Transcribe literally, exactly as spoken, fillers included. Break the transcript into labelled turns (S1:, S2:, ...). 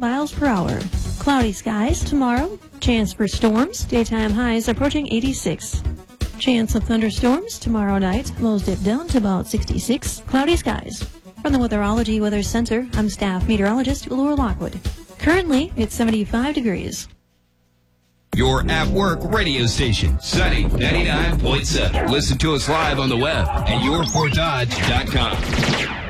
S1: miles per hour. Cloudy skies tomorrow. Chance for storms. Daytime highs approaching eighty-six. Chance of thunderstorms tomorrow night. Lows dip down to about sixty-six. Cloudy skies. From the Weatherology Weather Center, I'm staff meteorologist Laura Lockwood. Currently, it's seventy-five degrees.
S2: Your at-work radio station, Sunny ninety-nine point seven. Listen to us live on the web at your fort dodge dot com.